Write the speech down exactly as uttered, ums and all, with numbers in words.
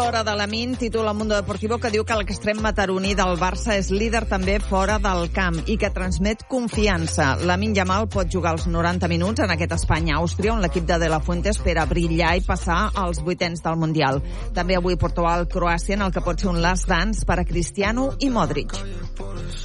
l'hora de Lamine, títol al Mundo Deportivo, que diu que l'extrem mataroní del Barça és líder també fora del camp i que transmet confiança. Lamine Yamal pot jugar els noranta minuts en aquest Espanya-Àustria, on l'equip de De La Fuente espera brillar i passar als vuitens del Mundial. També avui Portugal-Croàcia, en el que pot ser un last dance per a Cristiano i Modric.